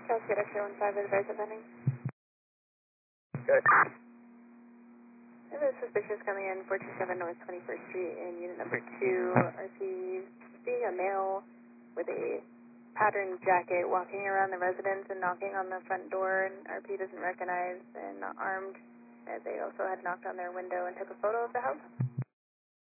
Cascade X-ray 15, advice of pending. Good. I have a suspicious coming in 427 North 21st Street in unit number 2. RC seeing a male with a patterned jacket walking around the residence and knocking on the front door, and RP doesn't recognize, and armed, as they also had knocked on their window and took a photo of the house.